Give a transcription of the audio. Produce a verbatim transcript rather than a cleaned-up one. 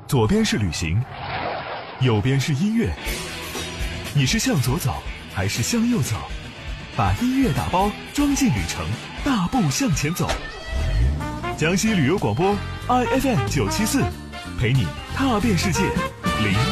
左边是旅行，右边是音乐。你是向左走还是向右走？把音乐打包装进旅程，大步向前走。江西旅游广播 I F M 九七四，陪你踏遍世界。零